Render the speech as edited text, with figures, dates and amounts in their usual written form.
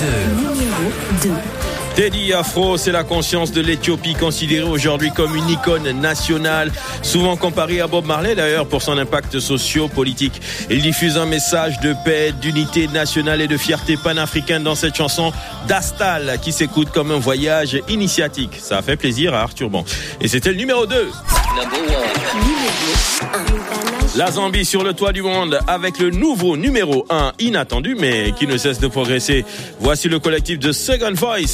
Numéro 2. Teddy Afro, c'est la conscience de l'Éthiopie, considérée aujourd'hui comme une icône nationale, souvent comparée à Bob Marley d'ailleurs pour son impact socio-politique. Il diffuse un message de paix, d'unité nationale et de fierté panafricaine dans cette chanson d'Astal qui s'écoute comme un voyage initiatique. Ça a fait plaisir à Arthur Bon. Et c'était le numéro 2. La Zambie sur le toit du monde avec le nouveau numéro 1 inattendu mais qui ne cesse de progresser. Voici le collectif de Second Voice.